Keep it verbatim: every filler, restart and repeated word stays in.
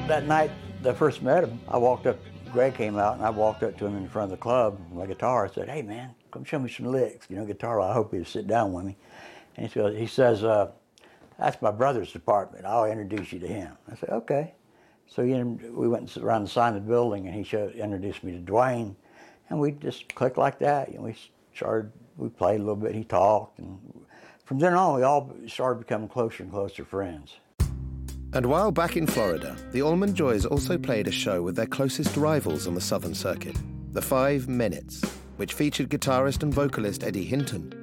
That night that I first met him, I walked up, Greg came out, and I walked up to him in front of the club with my guitar. I said, hey, man, come show me some licks. You know, guitar, I hope he'd sit down with me. And he says, he says uh, that's my brother's department. I'll introduce you to him. I said, okay. So he, we went around the side of the building, and he showed, introduced me to Dwayne, and we just clicked like that. You know, we started, we played a little bit, he talked, and from then on, we all started becoming closer and closer friends. And while back in Florida, the Allman Joys also played a show with their closest rivals on the Southern Circuit, the Five Minutes, which featured guitarist and vocalist Eddie Hinton.